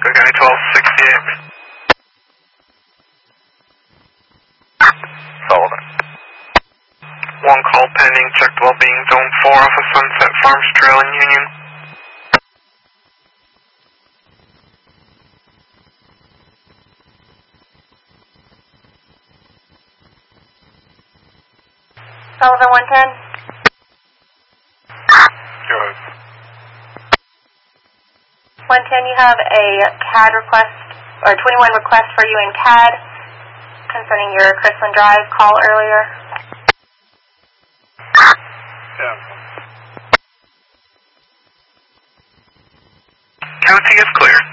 Cook County 1268. Sullivan. One call pending, checked well-being, zone 4 off of Sunset Farms Trail in Union. Sullivan 110. Go ahead. 110, you have a CAD request, or 21 request for you in CAD concerning your Chrisland Drive call earlier. Yeah. County is clear.